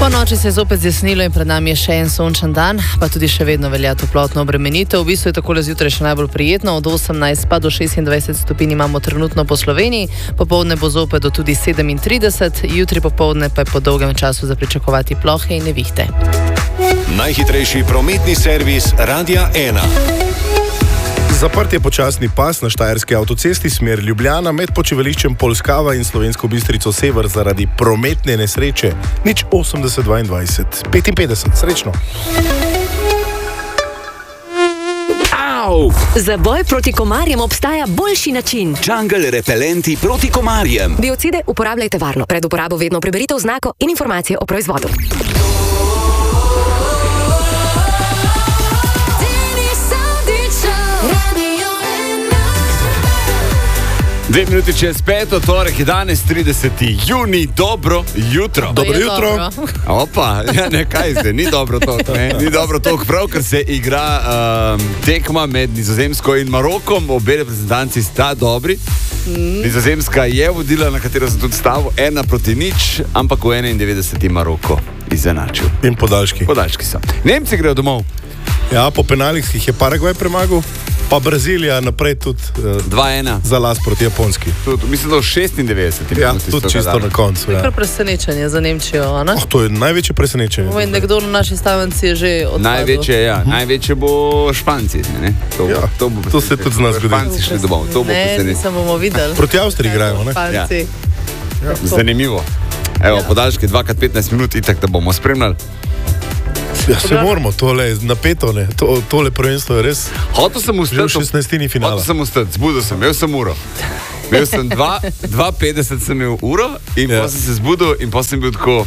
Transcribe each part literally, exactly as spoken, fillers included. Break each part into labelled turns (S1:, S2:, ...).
S1: Po noči se je zopet zjasnilo in pred nami je še en sončen dan, pa tudi še vedno velja toplotno obremenitev. V bistvu je takole zjutraj še najbolj prijetno, od osemnajst pa do šestindvajset stopinj imamo trenutno po Sloveniji, popoldne bo zopet do tudi sedemintrideset, jutri popoldne pa je po dolgem času za pričakovati plohe in nevihte.
S2: Najhitrejši prometni servis Radia ena.
S3: Zaprt je počasni pas na štajerski avtocesti smer Ljubljana med počivališčem Polskava in Slovensko Bistrico Sever zaradi prometne nesreče. Nič osemdeset dvaindvajset petinpetdeset. Srečno.
S4: Au!
S5: Za boj proti komarjem obstaja boljši način.
S4: Jungle repelenti proti komarjem.
S5: Biocide uporabljajte varno. Pred uporabo vedno preberite oznako in informacije o proizvodu.
S6: Dve minuti čez peto, torek je danes trideseti junij, dobro jutro.
S3: Dobro jutro.
S6: Opa, ja, ne, kaj zdaj, ni dobro to, ne, ni dobro to, prav, ker se igra um, tekma med Nizozemsko in Marokom, obe reprezentanci sta dobri. Mm. Nizozemska je vodila, na katero sem tudi stavil, ena proti nič, ampak v enaindevetdeseti Maroko izenačil.
S3: In podaljški.
S6: Podaljški so. Nemci grejo domov.
S3: Ja, po penalih jih je Paragvaj premagal, pa Brazilija naprej tudi uh,
S6: dva ena
S3: za las proti Japonski.
S6: Tud, mislim, da v šestindevetdesetih
S3: Ja, tudi čisto na koncu. Ja.
S1: Kar presenečenje za Nemčijo, ne?
S3: Oh, to je največje presenečenje.
S1: Vem, nekdo na naši stavenci je že odpadel.
S6: Največje, ja. Hm. Največje bo Španci. Ne? To,
S3: ja,
S6: to, bo
S3: to se tudi z nas zgodi.
S6: Španci šli domov. To bo
S1: ne,
S6: presenečenje.
S1: nisem bomo videli.
S3: Proti Avstriji igrajo, ne?
S1: Španci.
S6: Ja. Zanimivo. Evo, ja. Podaljški dva krat petnajst minut, itak da bomo spremljali.
S3: Ja, se moramo, tole je napeto, ne? To, tole prvenstvo je res.
S6: Hotel sem ustati.
S3: Že v šestnajstini finala.
S6: Hotel sem ustati, zbudil sem, imel sem uro. Imel sem dva petdeset sem imel uro in ja. Pa sem se zbudil in pa sem bil tako,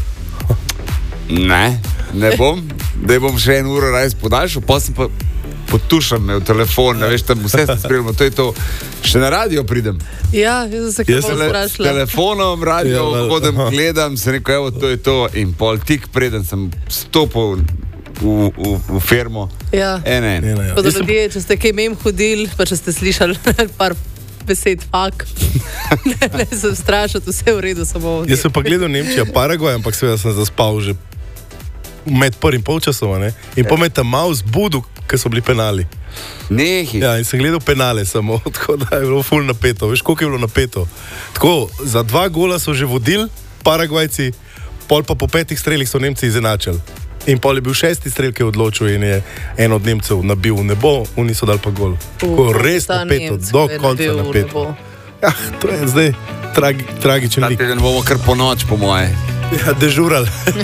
S6: ne, ne bom, da bom še en uro raje podaljšal, pa sem pa potušam me v telefon, ne veš, tam vse sem spremljal, to je to. Še na radio pridem.
S1: Ja, jaz sem se kaj bolj
S6: s telefonom, radio, ja, hodem, gledam, se rekel, evo, to je to in pol tik preden sem stopil v, v, v firmo.
S1: Ja.
S6: En, en.
S3: Ja, ja.
S1: Pod ljudje, če ste kaj mem hodili, pa če ste slišali par besed fak, ne, ne sem strašati, vse v redu, samo ovdje.
S3: Jaz sem pa gledal Nemčija, Paragvaj, ampak seveda sem zaspal že med prvim polčasom, ne? In pa me tam malo zbudil, ker so bili penali.
S6: Nehi.
S3: Ja, in sem gledal penale samo, tako da je bilo ful napeto. Veš, koliko je bilo napeto? Tako, za dva gola so že vodili Paragvajci, pol pa po petih strelih so Nemci izenačili. In pol je bil šesti strel, ki je odločil in je en od Nemcev nabil v nebo, oni so dali pa gol. Tako res napeto, do konca napeto. Ja, to je zdaj tragi, tragičen lik.
S6: Ta teden bomo kar po noč, po moje.
S3: Ja, dežurali.